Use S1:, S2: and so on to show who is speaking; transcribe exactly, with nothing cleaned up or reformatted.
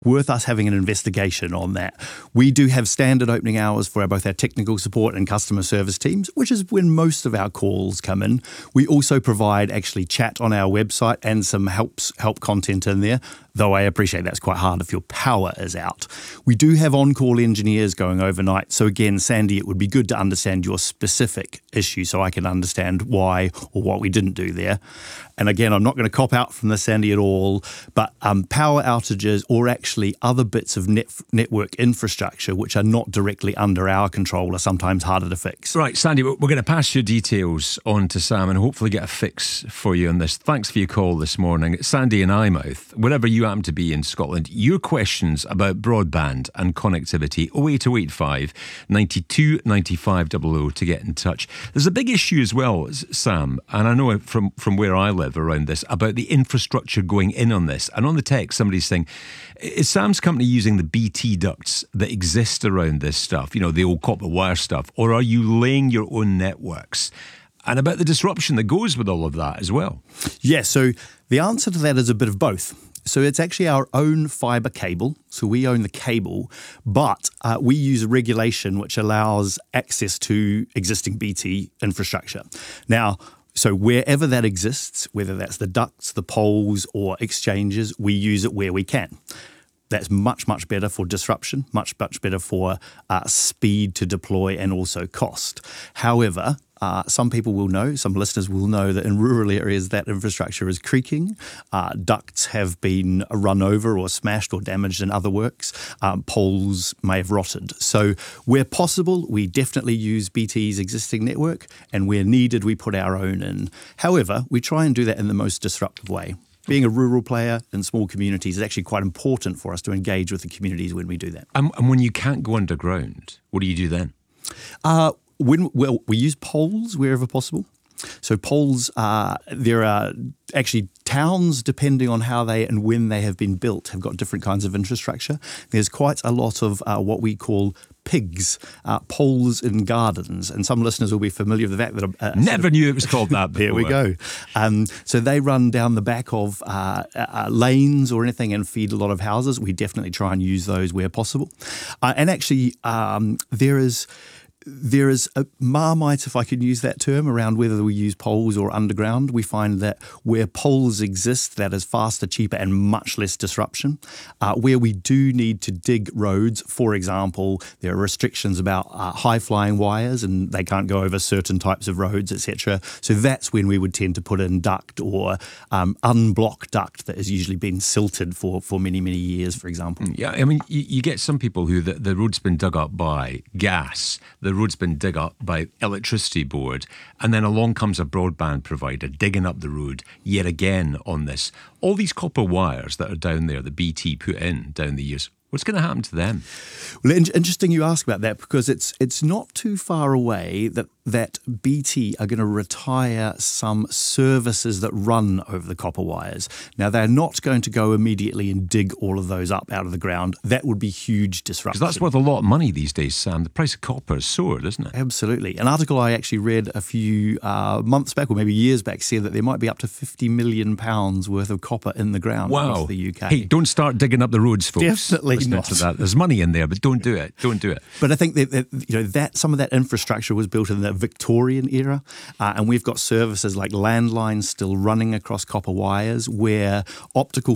S1: worth us having an investigation on that. We do have standard opening hours for our, both our technical support and customer service teams, which is when most of our calls come in. We also provide actually chat on our website and some helps help content in there, though I appreciate that's quite hard if your power is out. We do have on-call engineers going overnight. So again, Sandy, it would be good to understand your specific issue so I can understand why or what we didn't do there. And again, I'm not going to cop out from this, Sandy, at all, but um, power outages or actually other bits of net, network infrastructure which are not directly under our control are sometimes harder to fix.
S2: Right, Sandy, we're going to pass your details on to Sam and hopefully get a fix for you on this. Thanks for your call this morning. Sandy in Eyemouth, wherever you happen to be in Scotland, your questions about broadband and connectivity, oh eight oh eight five, nine two, nine five double oh to get in touch. There's a big issue as well, Sam, and I know from, from where I live around this, about the infrastructure going in on this. And on the text, somebody's saying, is Sam's company using the B T ducts that exist around this stuff, you know, the old copper wire stuff, or are you laying your own networks? And about the disruption that goes with all of that as well.
S1: Yeah, so the answer to that is a bit of both. So it's actually our own fibre cable. So we own the cable, but uh, we use a regulation which allows access to existing B T infrastructure. Now, so wherever that exists, whether that's the ducts, the poles or exchanges, we use it where we can. That's much, much better for disruption, much, much better for uh, speed to deploy and also cost. However, Uh, some people will know, some listeners will know that in rural areas that infrastructure is creaking. Uh, ducts have been run over or smashed or damaged in other works. Um, poles may have rotted. So where possible, we definitely use B T's existing network, and where needed, we put our own in. However, we try and do that in the most disruptive way. Being a rural player in small communities is actually quite important for us to engage with the communities when we do that.
S2: And, and when you can't go underground, what do you do then?
S1: Uh, When, well, we use poles wherever possible. So poles, uh, there are actually towns, depending on how they and when they have been built, have got different kinds of infrastructure. There's quite a lot of uh, what we call pigs, uh, poles in gardens. And some listeners will be familiar with the fact that... Uh,
S2: Never
S1: sort of,
S2: knew it was called that before.
S1: Here we go. Um, so they run down the back of uh, uh, lanes or anything and feed a lot of houses. We definitely try and use those where possible. Uh, and actually, um, there is... There is a marmite, if I could use that term, around whether we use poles or underground. We find that where poles exist, that is faster, cheaper, and much less disruption. Uh, where we do need to dig roads, for example, there are restrictions about uh, high-flying wires, and they can't go over certain types of roads, et cetera. So that's when we would tend to put in duct or um, unblock duct that has usually been silted for, for many, many years, for example.
S2: Yeah, I mean, you, you get some people who the, the road's been dug up by gas, the road's been dug up by electricity board, and then along comes a broadband provider digging up the road yet again on this. All these copper wires that are down there that B T put in down the years, what's going to happen to them?
S1: Well, interesting you ask about that, because it's it's not too far away that that B T are going to retire some services that run over the copper wires. Now, they're not going to go immediately and dig all of those up out of the ground. That would be huge disruption.
S2: Because that's worth a lot of money these days, Sam. The price of copper has soared, isn't it?
S1: Absolutely. An article I actually read a few uh, months back, or maybe years back, said that there might be up to fifty million pounds worth of copper in the ground
S2: wow.
S1: across the U K.
S2: Hey, don't start digging up the roads, folks.
S1: Definitely
S2: Listening
S1: not.
S2: To that. There's money in there, but don't do it. Don't do it.
S1: But I think that, that you know that some of that infrastructure was built in the Victorian era, uh, and we've got services like landlines still running across copper wires, where optical